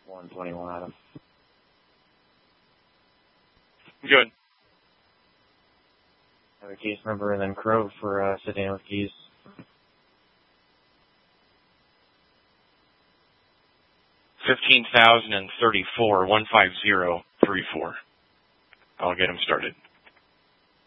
121 Adam. Good. Have a case number and then Crow for Sedan with keys. 15,034, 15034. I'll get him started.